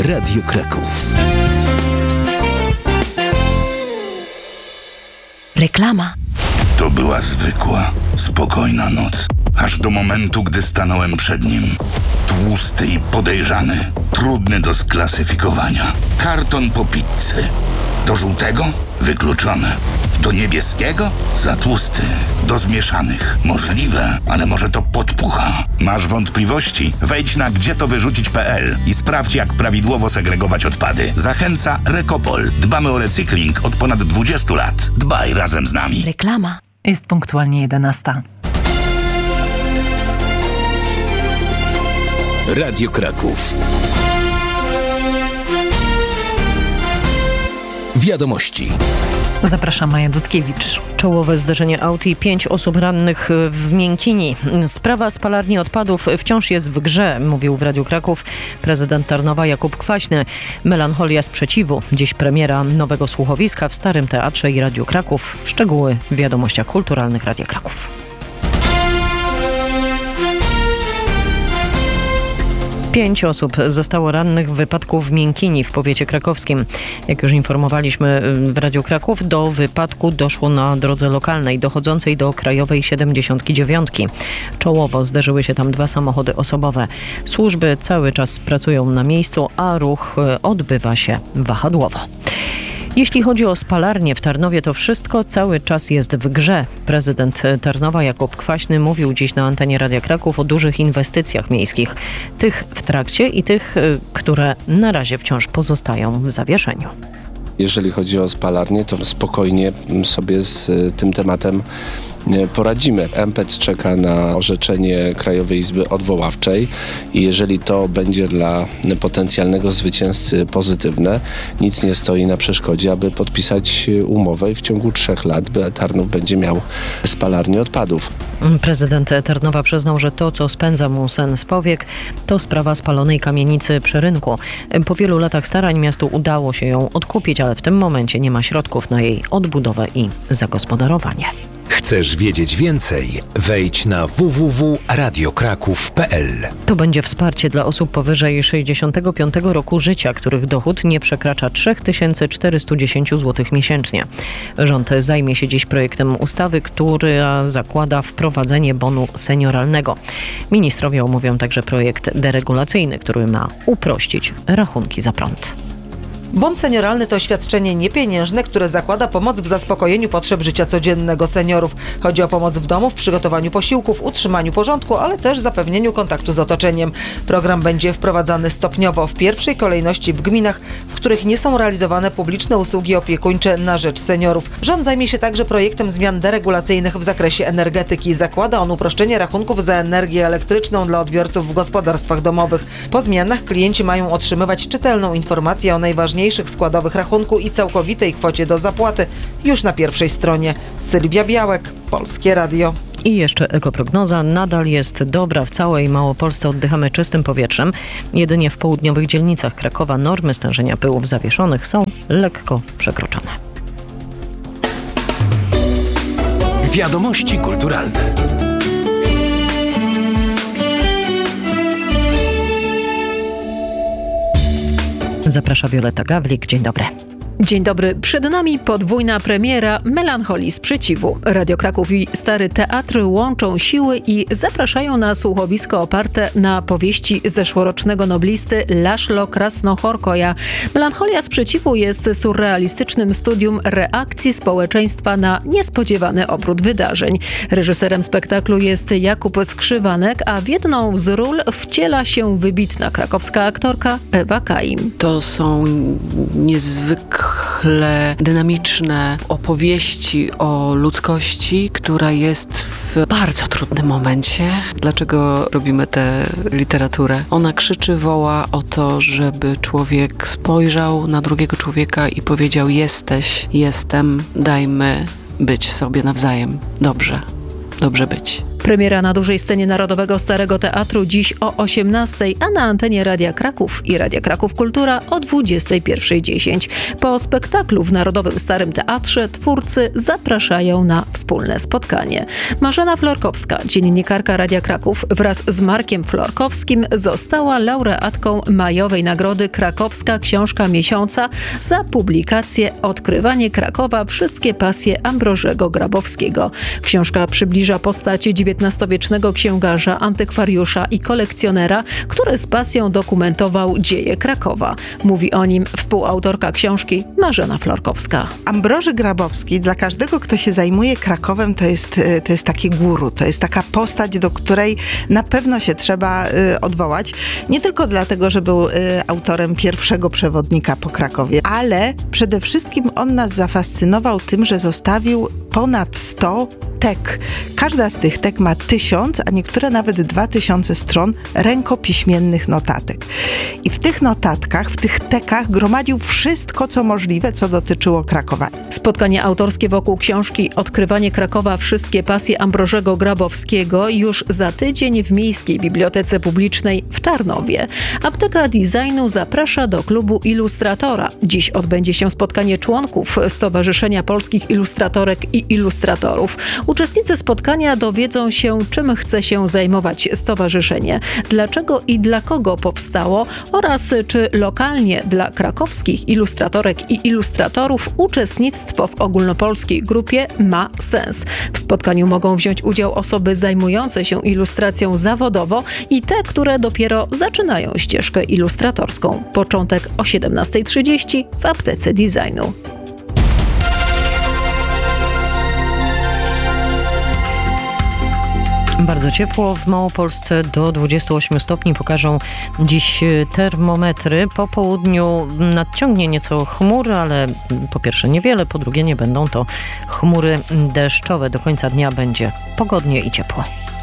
Radio Kraków. Reklama. To była zwykła, spokojna noc. Aż do momentu, gdy stanąłem przed nim. Tłusty i podejrzany. Trudny do sklasyfikowania. Karton po pizzy. Do żółtego? Wykluczone. Do niebieskiego? Za tłusty. Do zmieszanych? Możliwe, ale może to podpucha. Masz wątpliwości? Wejdź na gdzietowyrzucić.pl i sprawdź, jak prawidłowo segregować odpady. Zachęca Rekopol. Dbamy o recykling od ponad 20 lat. Dbaj razem z nami. Reklama. Jest punktualnie 11. Radio Kraków. Wiadomości. Zapraszam, Maja Dudkiewicz. Czołowe zderzenie aut i 5 osób rannych w Miękini. Sprawa spalarni odpadów wciąż jest w grze, mówił w Radiu Kraków prezydent Tarnowa Jakub Kwaśny. Melancholia sprzeciwu. Dziś premiera nowego słuchowiska w Starym Teatrze i Radiu Kraków. Szczegóły w wiadomościach kulturalnych Radia Kraków. 5 osób zostało rannych w wypadku w Miękini w powiecie krakowskim. Jak już informowaliśmy w Radiu Kraków, do wypadku doszło na drodze lokalnej dochodzącej do krajowej 79. Czołowo zderzyły się tam 2 samochody osobowe. Służby cały czas pracują na miejscu, a ruch odbywa się wahadłowo. Jeśli chodzi o spalarnię w Tarnowie, to wszystko cały czas jest w grze. Prezydent Tarnowa Jakub Kwaśny mówił dziś na antenie Radia Kraków o dużych inwestycjach miejskich. Tych w trakcie i tych, które na razie wciąż pozostają w zawieszeniu. Jeżeli chodzi o spalarnię, to spokojnie sobie z tym tematem poradzimy. MPEC czeka na orzeczenie Krajowej Izby Odwoławczej i jeżeli to będzie dla potencjalnego zwycięzcy pozytywne, nic nie stoi na przeszkodzie, aby podpisać umowę i w ciągu 3 lat Tarnów będzie miał spalarnię odpadów. Prezydent Tarnowa przyznał, że to, co spędza mu sen z powiek, to sprawa spalonej kamienicy przy rynku. Po wielu latach starań miastu udało się ją odkupić, ale w tym momencie nie ma środków na jej odbudowę i zagospodarowanie. Chcesz wiedzieć więcej? Wejdź na www.radiokraków.pl. To będzie wsparcie dla osób powyżej 65 roku życia, których dochód nie przekracza 3410 zł miesięcznie. Rząd zajmie się dziś projektem ustawy, która zakłada wprowadzenie bonu senioralnego. Ministrowie omówią także projekt deregulacyjny, który ma uprościć rachunki za prąd. Bon senioralny to świadczenie niepieniężne, które zakłada pomoc w zaspokojeniu potrzeb życia codziennego seniorów. Chodzi o pomoc w domu, w przygotowaniu posiłków, utrzymaniu porządku, ale też zapewnieniu kontaktu z otoczeniem. Program będzie wprowadzany stopniowo, w pierwszej kolejności w gminach, w których nie są realizowane publiczne usługi opiekuńcze na rzecz seniorów. Rząd zajmie się także projektem zmian deregulacyjnych w zakresie energetyki. Zakłada on uproszczenie rachunków za energię elektryczną dla odbiorców w gospodarstwach domowych. Po zmianach klienci mają otrzymywać czytelną informację o najważniejszych składowych rachunku i całkowitej kwocie do zapłaty już na pierwszej stronie. Sylwia Białek, Polskie Radio. I jeszcze ekoprognoza nadal jest dobra. W całej Małopolsce oddychamy czystym powietrzem. Jedynie w południowych dzielnicach Krakowa normy stężenia pyłów zawieszonych są lekko przekroczone. Wiadomości kulturalne. Zaprasza Wioleta Gawlik. Dzień dobry. Dzień dobry. Przed nami podwójna premiera Melancholii sprzeciwu. Radio Kraków i Stary Teatr łączą siły i zapraszają na słuchowisko oparte na powieści zeszłorocznego noblisty László Krásno-Horkója. Melancholia sprzeciwu jest surrealistycznym studium reakcji społeczeństwa na niespodziewany obrót wydarzeń. Reżyserem spektaklu jest Jakub Skrzywanek, a w jedną z ról wciela się wybitna krakowska aktorka Ewa Kaim. To są niezwykle dynamiczne opowieści o ludzkości, która jest w bardzo trudnym momencie. Dlaczego robimy tę literaturę? Ona krzyczy, woła o to, żeby człowiek spojrzał na drugiego człowieka i powiedział: jesteś, jestem, dajmy być sobie nawzajem. Dobrze być. Premiera na dużej scenie Narodowego Starego Teatru dziś o 18:00, a na antenie Radia Kraków i Radia Kraków Kultura o 21:10. Po spektaklu w Narodowym Starym Teatrze twórcy zapraszają na wspólne spotkanie. Marzena Florkowska, dziennikarka Radia Kraków, wraz z Markiem Florkowskim została laureatką majowej nagrody Krakowska Książka Miesiąca za publikację Odkrywanie Krakowa. Wszystkie pasje Ambrożego Grabowskiego. Książka przybliża postać XIX-wiecznego księgarza, antykwariusza i kolekcjonera, który z pasją dokumentował dzieje Krakowa. Mówi o nim współautorka książki Marzena Florkowska. Ambroży Grabowski dla każdego, kto się zajmuje Krakowem, to jest takie guru, to jest taka postać, do której na pewno się trzeba odwołać. Nie tylko dlatego, że był autorem pierwszego przewodnika po Krakowie, ale przede wszystkim on nas zafascynował tym, że zostawił ponad 100 tek. Każda z tych tek ma 1000, a niektóre nawet 2000 stron rękopiśmiennych notatek. I w tych notatkach, w tych tekach gromadził wszystko, co możliwe, co dotyczyło Krakowa. Spotkanie autorskie wokół książki Odkrywanie Krakowa. Wszystkie pasje Ambrożego Grabowskiego już za tydzień w Miejskiej Bibliotece Publicznej w Tarnowie. Apteka Designu zaprasza do klubu Ilustratora. Dziś odbędzie się spotkanie członków Stowarzyszenia Polskich Ilustratorek i Ilustratorów. Uczestnicy spotkania dowiedzą się, czym chce się zajmować stowarzyszenie, dlaczego i dla kogo powstało oraz czy lokalnie dla krakowskich ilustratorek i ilustratorów uczestnictwo w ogólnopolskiej grupie ma sens. W spotkaniu mogą wziąć udział osoby zajmujące się ilustracją zawodowo i te, które dopiero zaczynają ścieżkę ilustratorską. Początek o 17:30 w Aptece Designu. Bardzo ciepło. W Małopolsce do 28 stopni pokażą dziś termometry. Po południu nadciągnie nieco chmur, ale po pierwsze niewiele, po drugie nie będą to chmury deszczowe. Do końca dnia będzie pogodnie i ciepło.